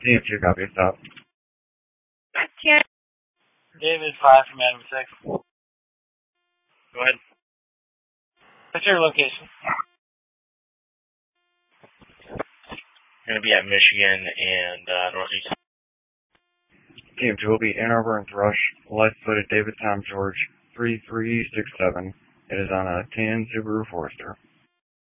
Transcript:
DMT copy of stop. David 5 from Adam 6. Go ahead. What's your location? Going to be at Michigan and Northeast. DMT will be Ann Arbor and Thrush. License plate David Tom George 3367. It is on a tan Subaru Forester.